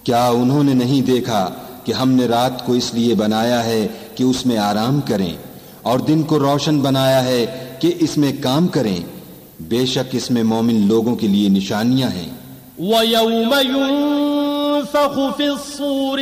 क्या उन्होंने नहीं देखा कि हमने रात को इसलिए बनाया है कि उसमें आराम करें और दिन को रोशन बनाया है कि इसमें काम करें। बेशक इसमें मोमिन लोगों के लिए निशानियां हैं।